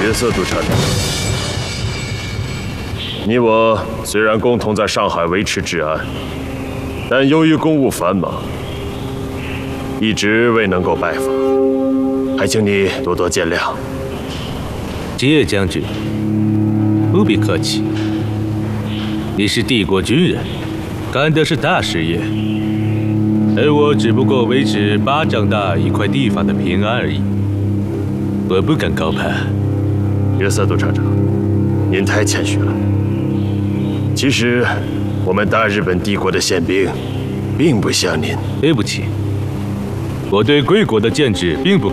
约瑟督察长，你我虽然共同在上海维持治安，但由于公务繁忙，一直未能够拜访，还请你多多见谅。 谢将军，不必客气。你是帝国军人，干的是大事业，而我只不过维持巴掌大一块地方的平安而已。我不敢高攀。 约瑟督察长，您太谦虚了。其实，我们大日本帝国的宪兵，并不像您。 对不起，我对贵国的建制并不。